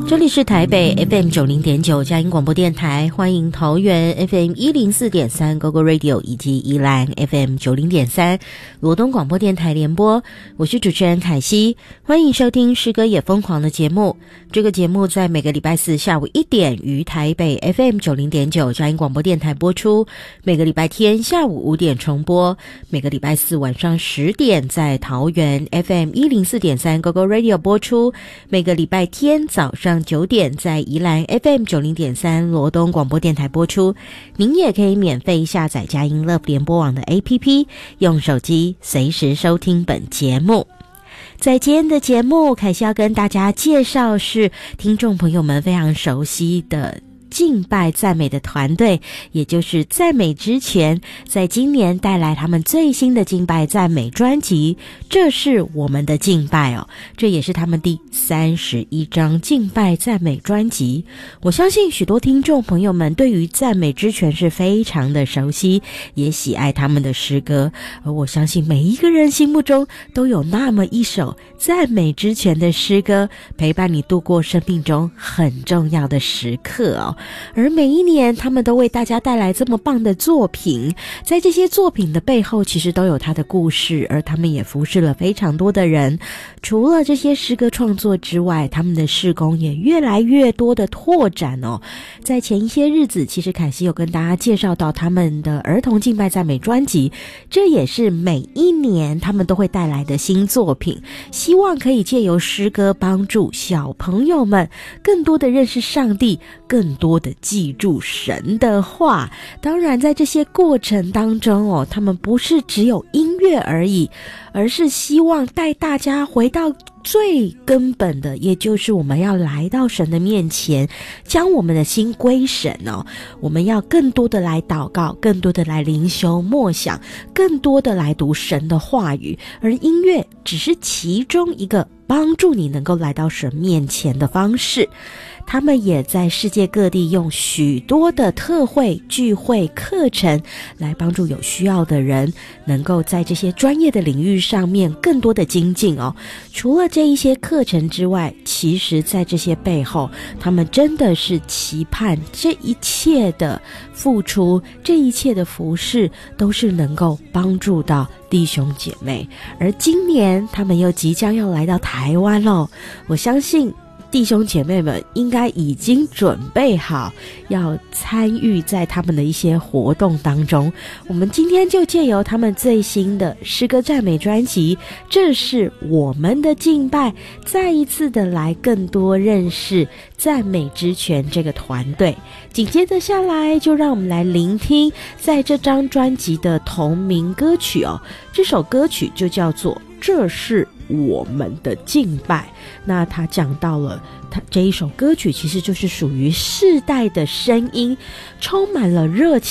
这里是台北 FM 90.9佳音广播电台，欢迎桃园 FM 104.3 GoGo Radio 以及宜兰 FM 90.3罗东广播电台联播。我是主持人凯西，欢迎收听诗歌也疯狂的节目。这个节目在每个礼拜四下午1点于台北 FM 90.9佳音广播电台播出，每个礼拜天下午5点重播，每个礼拜四晚上10点在桃园 FM 104.3 GoGo Radio 播出，每个礼拜天早上9点在宜兰 FM 90.3罗东广播电台播出。您也可以免费下载佳音 Love 联播网的 APP， 用手机随时收听本节目。在今天的节目，凯西要跟大家介绍是听众朋友们非常熟悉的敬拜赞美的团队，也就是赞美之泉，在今年带来他们最新的敬拜赞美专辑，这是我们的敬拜哦，这也是他们第31张敬拜赞美专辑。我相信许多听众朋友们对于赞美之泉是非常的熟悉，也喜爱他们的诗歌，而我相信每一个人心目中都有那么一首赞美之泉的诗歌，陪伴你度过生命中很重要的时刻哦。而每一年他们都为大家带来这么棒的作品，在这些作品的背后其实都有他的故事，而他们也服侍了非常多的人。除了这些诗歌创作之外，他们的事工也越来越多的拓展哦。在前一些日子，其实凯西有跟大家介绍到他们的儿童敬拜赞美专辑，这也是每一年他们都会带来的新作品，希望可以借由诗歌帮助小朋友们更多的认识上帝，更多的记住神的话。当然在这些过程当中哦，他们不是只有音乐而已，而是希望带大家回到最根本的，也就是我们要来到神的面前，将我们的心归神哦。我们要更多的来祷告，更多的来灵修默想，更多的来读神的话语，而音乐只是其中一个帮助你能够来到神面前的方式。他们也在世界各地用许多的特会、聚会、课程来帮助有需要的人能够在这些专业的领域上面更多的精进哦。除了这一些课程之外，其实在这些背后，他们真的是期盼这一切的付出，这一切的服事都是能够帮助到弟兄姐妹。而今年他们又即将要来到台湾咯，我相信弟兄姐妹们应该已经准备好要参与在他们的一些活动当中。我们今天就借由他们最新的诗歌赞美专辑，这是我们的敬拜，再一次的来更多认识赞美之泉这个团队。紧接着下来就让我们来聆听在这张专辑的同名歌曲哦，这首歌曲就叫做这是我们的敬拜。那他讲到了他这一首歌曲其实就是属于世代的声音，充满了热情